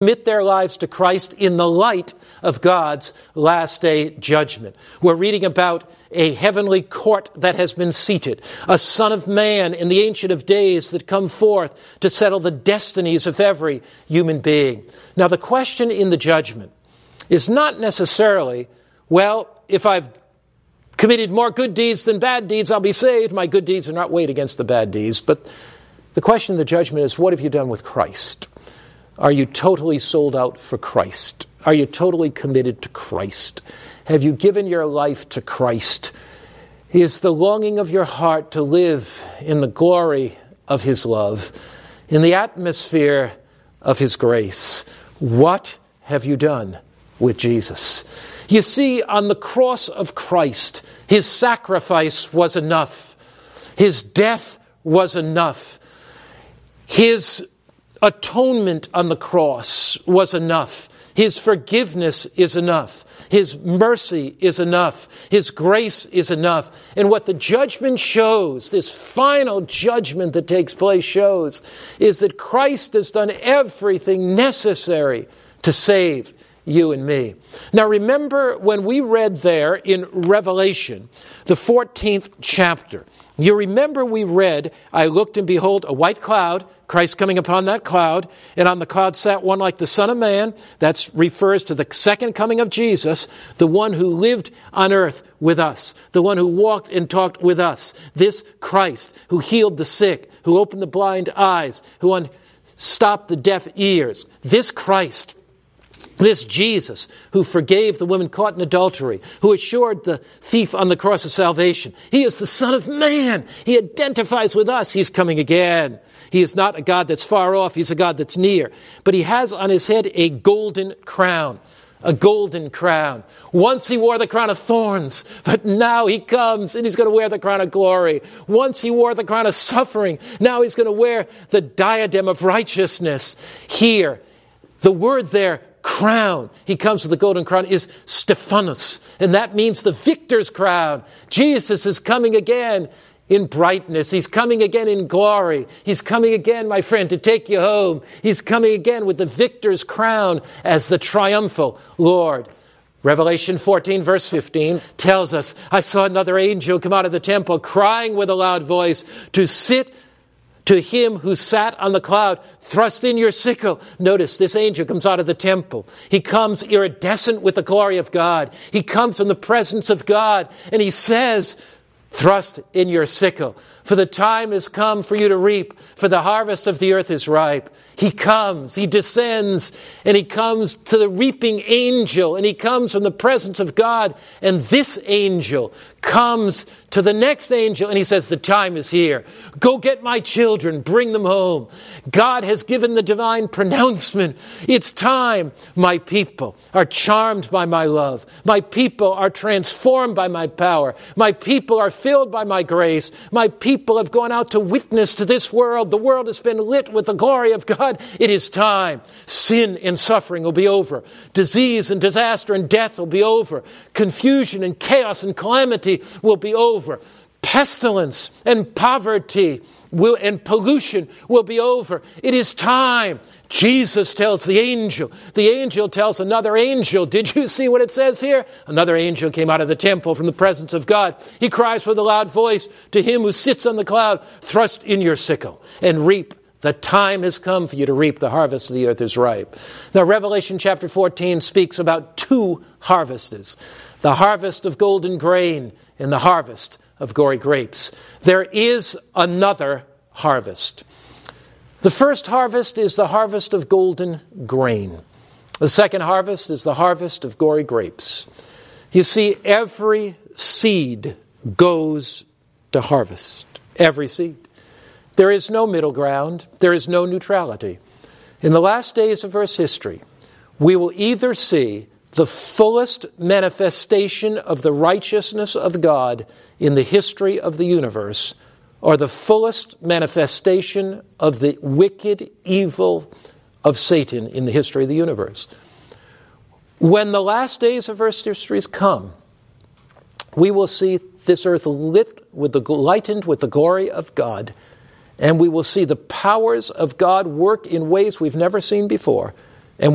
commit their lives to Christ in the light of God's last day judgment. We're reading about a heavenly court that has been seated, a Son of Man in the Ancient of Days that come forth to settle the destinies of every human being. Now, the question in the judgment is not necessarily, well, if I've committed more good deeds than bad deeds, I'll be saved. My good deeds are not weighed against the bad deeds. But the question in the judgment is, what have you done with Christ? Are you totally sold out for Christ? Are you totally committed to Christ? Have you given your life to Christ? Is the longing of your heart to live in the glory of His love, in the atmosphere of His grace? What have you done with Jesus? You see, on the cross of Christ, His sacrifice was enough. His death was enough. His atonement on the cross was enough. His forgiveness is enough. His mercy is enough. His grace is enough. And what the judgment shows, this final judgment that takes place shows, is that Christ has done everything necessary to save you and me. Now remember when we read there in Revelation, the 14th chapter, you remember we read, I looked and behold a white cloud, Christ coming upon that cloud, and on the cloud sat one like the Son of Man. That refers to the second coming of Jesus, the one who lived on earth with us, the one who walked and talked with us. This Christ who healed the sick, who opened the blind eyes, who unstopped the deaf ears. This Christ, this Jesus who forgave the woman caught in adultery, who assured the thief on the cross of salvation. He is the Son of Man. He identifies with us. He's coming again. He is not a God that's far off. He's a God that's near. But He has on His head a golden crown. A golden crown. Once He wore the crown of thorns, but now He comes and He's going to wear the crown of glory. Once He wore the crown of suffering, now He's going to wear the diadem of righteousness. Here, the word there, crown, He comes with the golden crown, is Stephanos. And that means the victor's crown. Jesus is coming again in brightness. He's coming again in glory. He's coming again, my friend, to take you home. He's coming again with the victor's crown as the triumphal Lord. Revelation 14, verse 15 tells us, I saw another angel come out of the temple crying with a loud voice to Him who sat on the cloud, thrust in your sickle. Notice this angel comes out of the temple. He comes iridescent with the glory of God. He comes from the presence of God. And he says, thrust in your sickle. For the time has come for you to reap, for the harvest of the earth is ripe. He comes, He descends, and He comes to the reaping angel, and He comes from the presence of God. And this angel comes to the next angel, and he says, the time is here. Go get my children, bring them home. God has given the divine pronouncement. It's time. My people are charmed by my love. My people are transformed by my power. My people are filled by my grace. My people have gone out to witness to this world. The world has been lit with the glory of God. It is time. Sin and suffering will be over. Disease and disaster and death will be over. Confusion and chaos and calamity will be over. Pestilence and poverty and pollution will be over. It is time. Jesus tells the angel tells another angel. Did you see what it says here? Another angel came out of the temple from the presence of God. He cries with a loud voice to Him who sits on the cloud, thrust in your sickle and reap. The time has come for you to reap. The harvest of the earth is ripe. Now, Revelation chapter 14 speaks about two harvests. The harvest of golden grain and the harvest of gory grapes. There is another harvest. The first harvest is the harvest of golden grain. The second harvest is the harvest of gory grapes. You see, every seed goes to harvest. Every seed. There is no middle ground. There is no neutrality. In the last days of Earth's history, we will either see the fullest manifestation of the righteousness of God in the history of the universe, or the fullest manifestation of the wicked evil of Satan in the history of the universe. When the last days of Earth's history come, we will see this earth lightened with the glory of God, and we will see the powers of God work in ways we've never seen before.